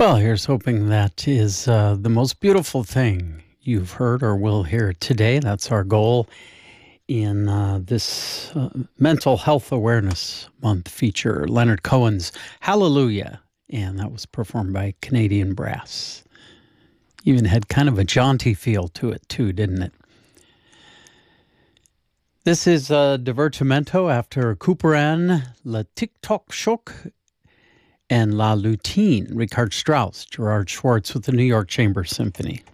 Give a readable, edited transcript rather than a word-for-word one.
Well, here's hoping that is the most beautiful thing you've heard or will hear today. That's our goal in this Mental Health Awareness Month feature, Leonard Cohen's Hallelujah. And that was performed by Canadian Brass. Even had kind of a jaunty feel to it, too, didn't it? This is Divertimento after Couperin, Le Tic-Toc Choc, and La Lutine, Richard Strauss, Gerard Schwartz with the New York Chamber Symphony.